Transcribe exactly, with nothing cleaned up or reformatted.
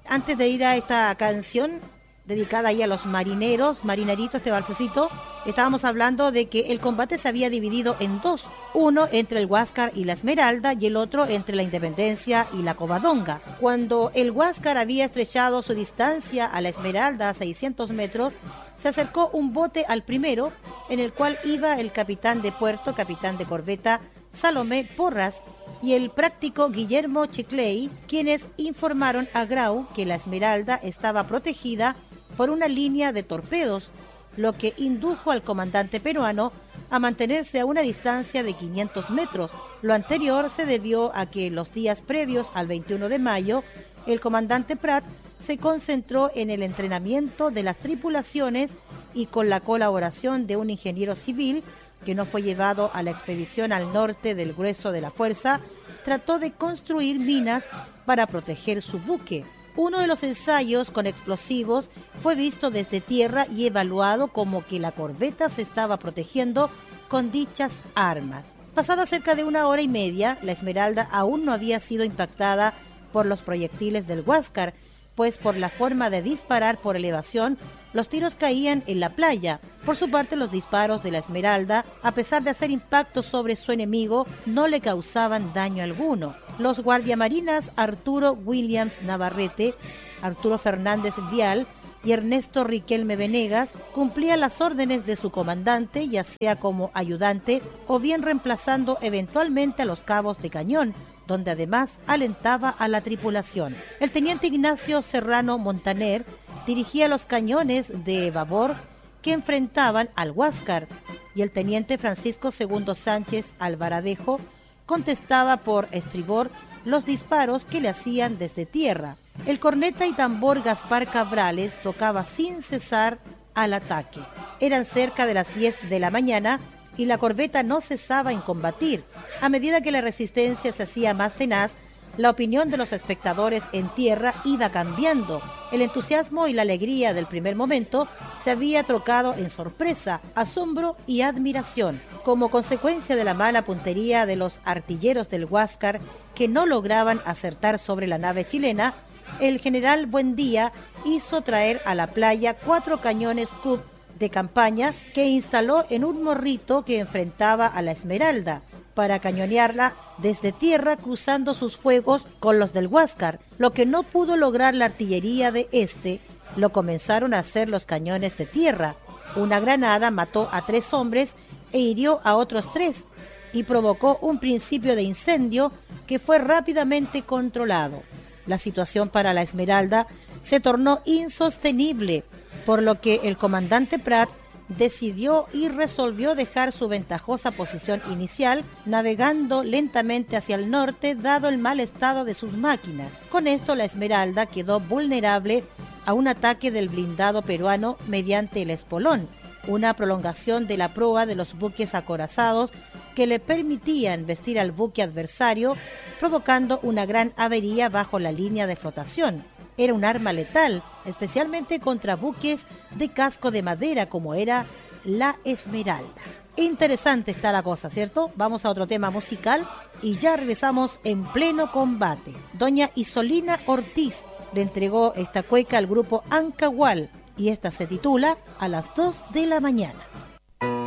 antes de ir a esta canción dedicada ahí a los marineros, marineritos, este balsecito, estábamos hablando de que el combate se había dividido en dos, uno entre el Huáscar y la Esmeralda y el otro entre la Independencia y la Covadonga. Cuando el Huáscar había estrechado su distancia a la Esmeralda a seiscientos metros, se acercó un bote al primero, en el cual iba el capitán de puerto, capitán de corbeta Salomé Porras, y el práctico Guillermo Chicley, quienes informaron a Grau que la Esmeralda estaba protegida por una línea de torpedos, lo que indujo al comandante peruano a mantenerse a una distancia de quinientos metros. Lo anterior se debió a que los días previos al veintiuno de mayo, el comandante Prat se concentró en el entrenamiento de las tripulaciones y con la colaboración de un ingeniero civil que no fue llevado a la expedición al norte del grueso de la fuerza, trató de construir minas para proteger su buque. Uno de los ensayos con explosivos fue visto desde tierra y evaluado como que la corbeta se estaba protegiendo con dichas armas. Pasada cerca de una hora y media, la Esmeralda aún no había sido impactada por los proyectiles del Huáscar, pues por la forma de disparar por elevación, los tiros caían en la playa. Por su parte, los disparos de la Esmeralda, a pesar de hacer impacto sobre su enemigo, no le causaban daño alguno. Los guardiamarinas Arturo Williams Navarrete, Arturo Fernández Vial y Ernesto Riquelme Venegas cumplían las órdenes de su comandante, ya sea como ayudante o bien reemplazando eventualmente a los cabos de cañón, donde además alentaba a la tripulación. El teniente Ignacio Serrano Montaner dirigía los cañones de babor que enfrentaban al Huáscar y el teniente Francisco Segundo Sánchez Alvaradejo contestaba por estribor los disparos que le hacían desde tierra. El corneta y tambor Gaspar Cabrales tocaba sin cesar al ataque. Eran cerca de las diez de la mañana y la corbeta no cesaba en combatir. A medida que la resistencia se hacía más tenaz, la opinión de los espectadores en tierra iba cambiando. El entusiasmo y la alegría del primer momento se había trocado en sorpresa, asombro y admiración. Como consecuencia de la mala puntería de los artilleros del Huáscar que no lograban acertar sobre la nave chilena, el general Buendía hizo traer a la playa cuatro cañones Krupp de campaña que instaló en un morrito que enfrentaba a la Esmeralda para cañonearla desde tierra, cruzando sus fuegos con los del Huáscar. Lo que no pudo lograr la artillería de este, lo comenzaron a hacer los cañones de tierra. Una granada mató a tres hombres e hirió a otros tres y provocó un principio de incendio que fue rápidamente controlado. La situación para la Esmeralda se tornó insostenible, por lo que el comandante Prat decidió y resolvió dejar su ventajosa posición inicial, navegando lentamente hacia el norte, dado el mal estado de sus máquinas. Con esto, la Esmeralda quedó vulnerable a un ataque del blindado peruano mediante el espolón, una prolongación de la proa de los buques acorazados que le permitían vestir al buque adversario, provocando una gran avería bajo la línea de flotación. Era un arma letal, especialmente contra buques de casco de madera como era la Esmeralda. Interesante está la cosa, ¿cierto? Vamos a otro tema musical y ya regresamos en pleno combate. Doña Isolina Ortiz le entregó esta cueca al grupo Ancahual y esta se titula A las dos de la mañana.